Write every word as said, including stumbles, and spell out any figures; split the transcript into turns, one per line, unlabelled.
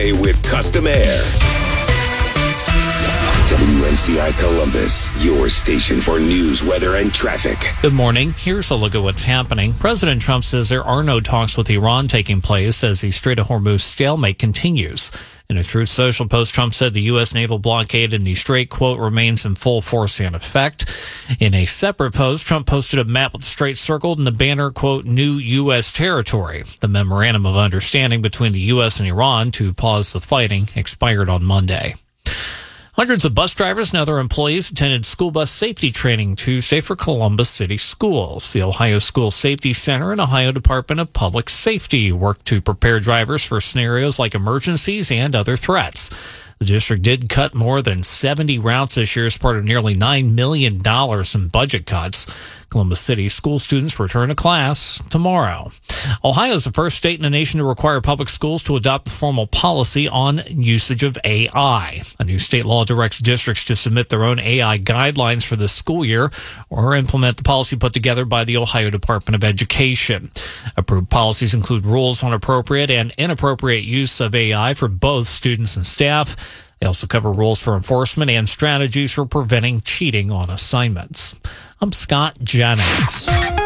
Weather with Custom Air. W N C I Columbus, your station for news, weather, and traffic.
Good morning. Here's a look at what's happening. President Trump says there are no talks with Iran taking place as the Strait of Hormuz stalemate continues. In a Truth Social post, Trump said the U S naval blockade in the Strait, quote, remains in full force and effect. In a separate post, Trump posted a map with the Strait circled and the banner, quote, new U S territory. The memorandum of understanding between the U S and Iran to pause the fighting expired on Monday. Hundreds of bus drivers and other employees attended school bus safety training Tuesday for Columbus City Schools. The Ohio School Safety Center and Ohio Department of Public Safety work to prepare drivers for scenarios like emergencies and other threats. The district did cut more than seventy routes this year as part of nearly nine million dollars in budget cuts. Columbus City school students return to class tomorrow. Ohio is the first state in the nation to require public schools to adopt a formal policy on usage of A I. A new state law directs districts to submit their own A I guidelines for this school year or implement the policy put together by the Ohio Department of Education. Approved policies include rules on appropriate and inappropriate use of A I for both students and staff. They also cover rules for enforcement and strategies for preventing cheating on assignments. I'm Scott Jennings.